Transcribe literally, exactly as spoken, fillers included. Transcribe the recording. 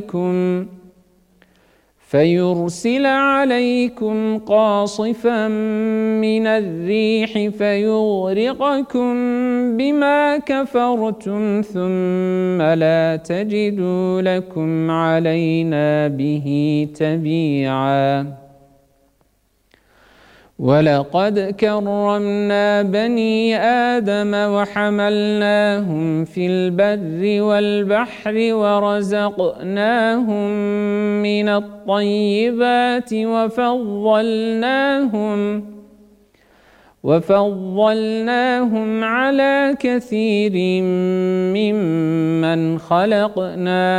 فيرسل عليكم قاصفا من الريح فيغرقكم بما كفرتم ثم لا تجدوا لكم علينا به تبيعا. ولقد كرمنا بني آدم وحملناهم في البر والبحر ورزقناهم من الطيبات وفضلناهم وفضلناهم على كثير ممن خلقنا